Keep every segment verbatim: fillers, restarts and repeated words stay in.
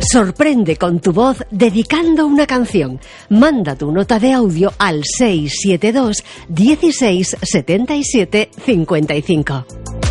Sorprende con tu voz dedicando una canción. Manda tu nota de audio al seis siete dos, dieciséis, setenta y siete, cincuenta y cinco.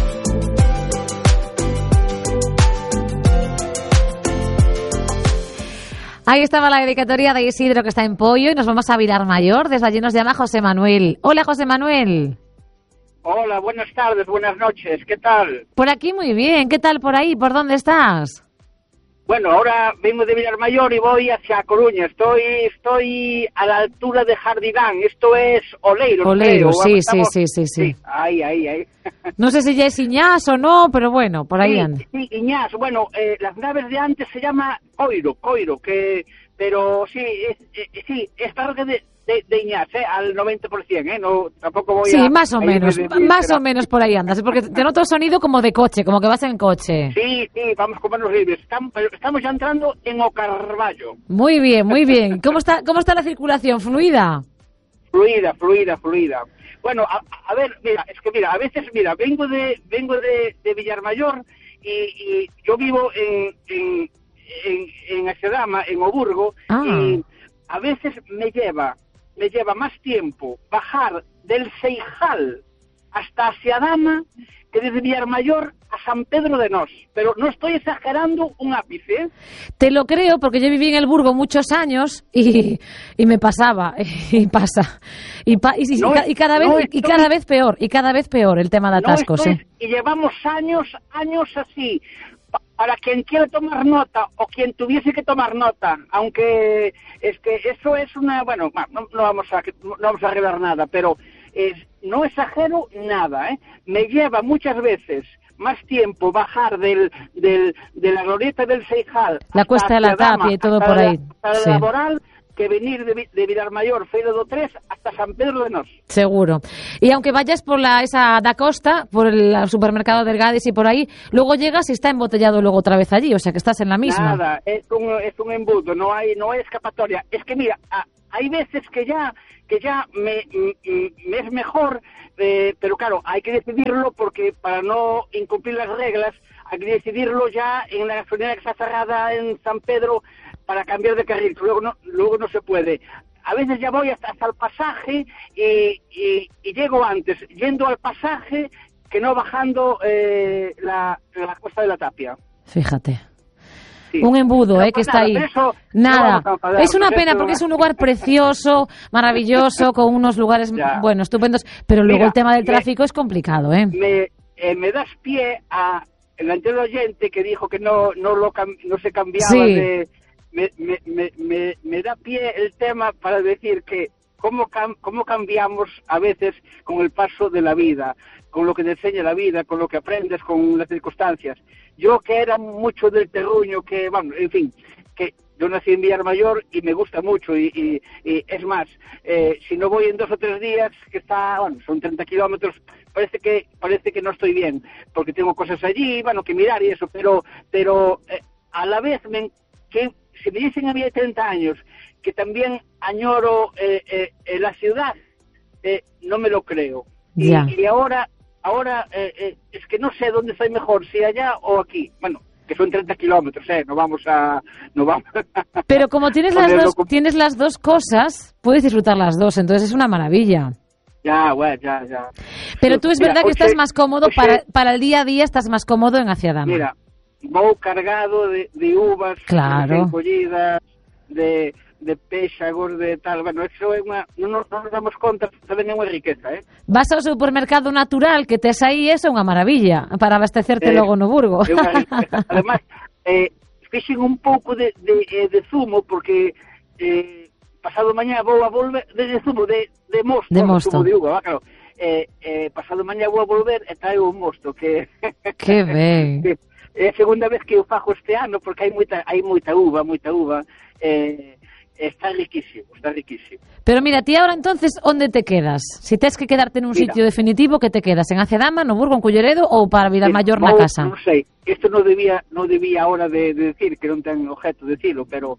Ahí estaba la dedicatoria de Isidro, que está en Pollo, y nos vamos a Vilar Mayor. Desde allí nos llama José Manuel. Hola, José Manuel. Hola, buenas tardes, buenas noches, ¿qué tal? Por aquí muy bien, ¿qué tal por ahí? ¿Por dónde estás? Bueno, ahora vengo de Vilar Mayor y voy hacia Coruña. Estoy estoy a la altura de Jardinán. Esto es Oleiros. Oleiros, sí, Estamos... sí, sí, sí, sí. Ahí, ahí, ahí. No sé si ya es Iñás o no, pero bueno, por ahí sí, anda. Sí, Iñás. Bueno, eh, las naves de antes se llama Coiro, Coiro, que... Pero sí, es, eh, sí, es tarde de, de, de Iñás, ¿eh? Al noventa por ciento, ¿eh? No, tampoco voy sí, a... Sí, más o menos, de, de, más de, o menos por ahí andas, porque te noto sonido como de coche, como que vas en coche. Sí, sí, vamos con manos libres. Estamos, estamos ya entrando en O Carballo. Muy bien, muy bien. ¿Cómo está, cómo está la circulación? ¿Fluida? Fluida, fluida, fluida. Bueno, a, a ver, mira, es que mira, a veces, mira, vengo de vengo de, de Villarmayor y, y yo vivo en... en en, en Axedama, en Oburgo, ah. y a veces me lleva, me lleva más tiempo bajar del Seijal hasta Axedama que desde Villarmayor a San Pedro de Nos. Pero no estoy exagerando un ápice, ¿eh? Te lo creo, porque yo viví en el Burgo muchos años y, y me pasaba, y pasa. Y, pa, y, no y, y cada vez no estoy, y cada vez peor, y cada vez peor el tema de atascos. No estoy, ¿eh? Y llevamos años, años así. Para quien quiera tomar nota o quien tuviese que tomar nota, aunque es que eso es una, bueno, no, no vamos a no vamos a arreglar nada, pero es, no exagero nada, ¿eh? Me lleva muchas veces más tiempo bajar del, del de la glorieta del Seijal, la Cuesta de la Tapia y todo por ahí, hasta sí. el Laboral, que venir de, de Vilarmayor, Feira do tres, hasta San Pedro de Nos. Seguro. Y aunque vayas por la esa da Costa, por el supermercado del Gades y por ahí, luego llegas y está embotellado luego otra vez allí, o sea que estás en la misma. Nada, es un, es un embudo, no hay no hay escapatoria. Es que mira, a, hay veces que ya que ya me, me, me es mejor, eh, pero claro, hay que decidirlo porque para no incumplir las reglas, hay que decidirlo ya en la gasolinera que está cerrada en San Pedro para cambiar de carril, luego no, luego no se puede. A veces ya voy hasta, hasta el pasaje y, y, y llego antes, yendo al pasaje, que no bajando eh, la, la Cuesta de la Tapia. Fíjate. Sí. Un embudo, no, eh, que pues está nada, ahí. Eso, nada. No enfadar, es una pena eso... porque es un lugar precioso, maravilloso, con unos lugares, ya. bueno, estupendos, pero luego Mira, el tema del me, tráfico es complicado, ¿eh? Me, eh, me das pie a el anterior oyente que dijo que no no lo no se cambiaba sí. de... Me, me, me, me, me da pie el tema para decir que cómo, cam, cómo cambiamos a veces con el paso de la vida, con lo que te enseña la vida, con lo que aprendes, con las circunstancias. Yo que era mucho del terruño, que, bueno, en fin, que yo nací en Villarmayor y me gusta mucho y, y, y es más, eh, si no voy en dos o tres días, que está, bueno, son treinta kilómetros, parece que parece que no estoy bien, porque tengo cosas allí, bueno, que mirar y eso, pero pero eh, a la vez me que si me dicen a mí de treinta años que también añoro eh, eh, eh, la ciudad, eh, no me lo creo. Y, y ahora, ahora eh, eh, es que no sé dónde estoy mejor, si allá o aquí. Bueno, que son treinta kilómetros, ¿eh? No vamos a... No vamos a Pero como tienes las, dos, con... tienes las dos cosas, puedes disfrutar las dos, entonces es una maravilla. Ya, bueno, ya, ya. Pero tú es mira, verdad que José, estás más cómodo, José, para, para el día a día estás más cómodo en Axedama. Mira, voy cargado de, de uvas, claro. de collidas, de, de péxagos, de tal. Bueno, eso é unha, non nos, non nos damos conta, tamén é unha riqueza, eh? Vas ao supermercado natural que tes aí, eso é unha maravilla, para abastecerte eh, logo no Burgo. É unha riqueza. Además, eh, fixen un pouco de, de, de zumo, porque eh, pasado mañá vou a volver, de, de zumo, de, de mosto, de mosto. Zumo de uva, claro. Eh, eh, pasado mañá vou a volver e traio un mosto, que... Que ben. que, é a segunda vez que eu fago este ano, porque hai moita hai moita uva, moita uva, eh, está riquísimo, está riquísimo. Pero mira, ti ahora entonces, onde te quedas? Si tes que quedarte nun mira, sitio definitivo, que te quedas? En Axedama, no Burgo, en Culleredo ou para Vilarmayor na casa? Non sei, isto non debía, non debía ahora de, de decir, que non ten objeto de decirlo, pero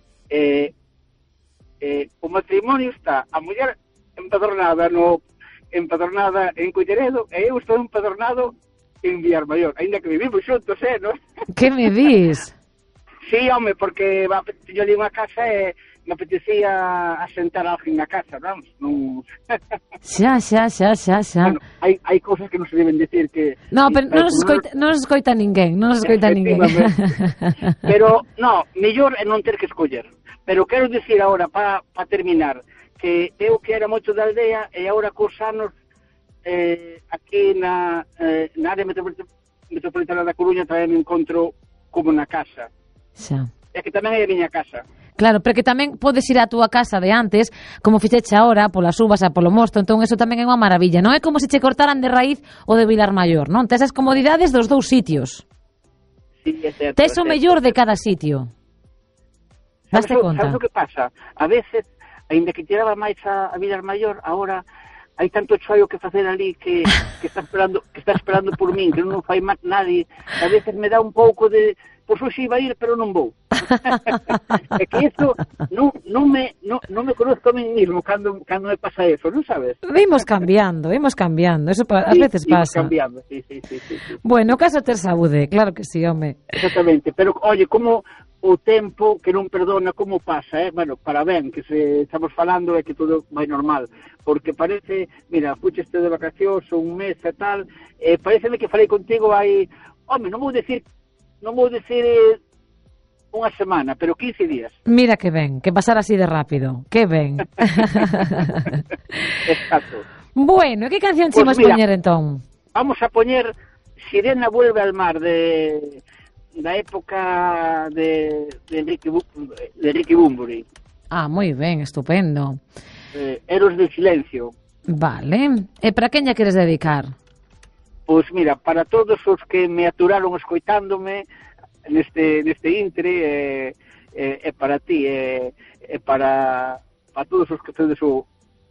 eh, eh, o matrimonio está a muller empadronada no empadronada en Culleredo e eu estou empadronado en Villarmayor, ainda que vivimos xuntos, eh, non? Que me dis? Sí, home, porque va, yo li unha casa e me apetecía asentar a alguén na casa, vamos, non... Xa, xa, xa, xa, xa. Bueno, hai, hai cousas que non se deben decir que... No, pero non nos escoita, non nos escoita ninguén, non nos escoita ninguén. Pero, no, mellor é non ter que escoller. Pero quero dicir agora, para pa terminar, que eu que era moito da aldea e agora cos anos eh, aquí na, eh, na área metropolitana da Coruña tamén me encontro como na casa. Xa. É que tamén é a miña casa. Claro, pero que tamén podes ir á túa casa de antes, como fixeche agora, polas uvas e polo mosto, entón eso tamén é unha maravilla. Non é como se che cortaran de raíz o de Vilar Maior, non? Tes as comodidades dos dous sitios. Sí, é certo. Tes o mellor de cada sitio. Daste conta? Sabes o que pasa? A veces, ainda que tiraba máis a, a Vilar Maior, agora hai tanto choio que facer ali que, que está esperando que está esperando por min, que non fai máis nadie. A veces me dá un pouco de... Pois hoxe iba a ir, pero non vou. É que iso non, non, me, non, non me conozco a mí mismo cando, cando me pasa eso, non sabes? Vimos cambiando, vimos cambiando. Eso ás sí, veces pasa. Cambiando, sí, sí, sí, sí, sí. Bueno, caso ter saúde, claro que sí, home. Exactamente, pero, oye, como o tempo que non perdona como pasa, eh? Bueno, para ben, que se estamos falando é que todo vai normal, porque parece, mira, fucheste de vacacións un mes e tal, e pareceme que falei contigo hai, home, non vou decir non vou dicir eh, unha semana, pero quince días. Mira que ben, que pasar así de rápido. Que ben. Exacto. Bueno, que canción pues chimos poñer entón? Vamos a poñer Sirena vuelve al mar, de da época de, de Enrique de Enrique Bunbury. Ah, moi ben, estupendo. Eh, Héroes del silencio. Vale. E para quen lla queres dedicar? Pois mira, para todos os que me aturaron escoitándome neste, neste intre, e eh, eh, para ti, e eh, eh, para, para todos os que tedes o,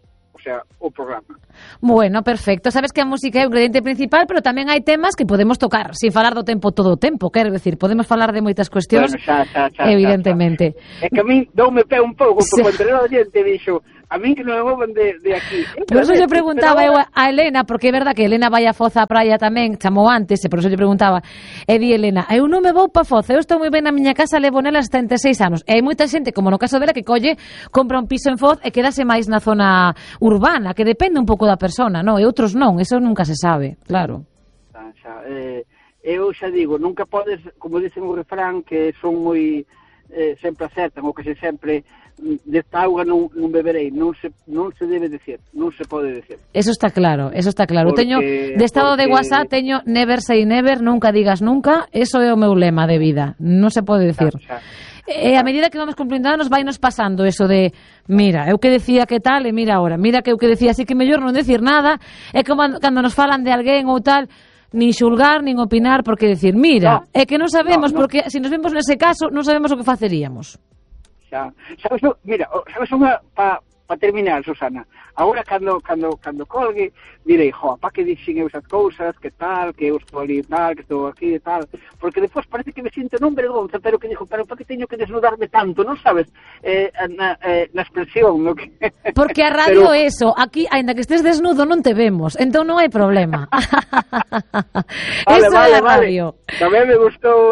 o sea, o programa. Bueno, perfecto. Sabes que a música é o ingrediente principal, pero tamén hai temas que podemos tocar, sin falar do tempo todo o tempo, quero decir, podemos falar de moitas cuestións, bueno, xa, xa, xa, evidentemente. Xa, xa. É que a min doume pé un pouco, porque o entrenador a xente dixo, a min que non me movan de, de aquí. Por eso lle preguntaba eu a Elena, porque é verdad que Elena vai a Foz á praia tamén, chamou antes, e por eso lle preguntaba, e di Elena, eu non me vou pa Foz, eu estou moi ben na miña casa, levo nela hasta setenta e seis anos. E hai moita xente, como no caso dela, que colle, compra un piso en Foz e quedase máis na zona urbana, que depende un pouco da persona, non? E outros non, eso nunca se sabe, claro. Xa, xa, eh, eu xa digo, nunca podes, como dicen o refrán, que son moi eh, sempre acertan, ou que se sempre desta auga non, non beberei, non se, non se debe decir, non se pode decir. Eso está claro, eso está claro. Porque, teño de estado porque... de WhatsApp teño never say never, nunca digas nunca, eso é o meu lema de vida, non se pode decir. Claro, claro. E a medida que vamos cumplindo anos vai nos pasando eso de, mira, eu que decía que tal e mira ahora, mira que eu que decía así que mellor non decir nada, é como cando nos falan de alguén ou tal, nin xulgar, nin opinar, porque decir, mira, no, é que non sabemos, no, no. Porque se nos vemos nese caso, non sabemos o que faceríamos. Xa, sabes, mira, sabes unha, para pa terminar, Susana, agora cando, cando, cando colgue, direi, jo, pa que dixen eu esas cousas, que tal, que eu estou ali tal, que estou aquí e tal, porque despois parece que me sinto non vergonza, pero que dixo, pero pa que teño que desnudarme tanto, non sabes, eh, na, eh, na expresión, no que... Porque a radio pero... eso, aquí, ainda que estés desnudo, non te vemos, entón non hai problema. Vale, eso vale, é a radio. Vale. Tamén me gustou